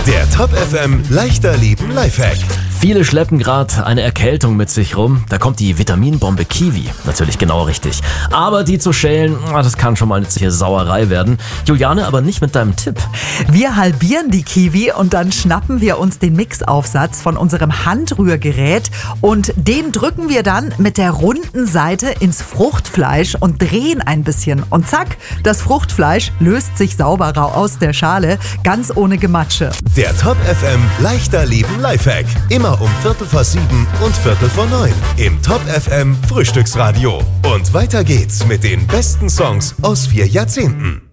Der Top FM leichter Leben Lifehack. Viele schleppen gerade eine Erkältung mit sich rum. Da kommt die Vitaminbombe Kiwi. Natürlich genau richtig. Aber die zu schälen, das kann schon mal eine ziemliche Sauerei werden. Juliane, aber nicht mit deinem Tipp. Wir halbieren die Kiwi und dann schnappen wir uns den Mixaufsatz von unserem Handrührgerät und den drücken wir dann mit der runden Seite ins Fruchtfleisch und drehen ein bisschen. Und zack, das Fruchtfleisch löst sich sauberer aus der Schale, ganz ohne Gematsche. Der Top FM leichter Leben Lifehack. Immer um 7:15 und 8:45 im Top FM Frühstücksradio. Und weiter geht's mit den besten Songs aus 4 Jahrzehnten.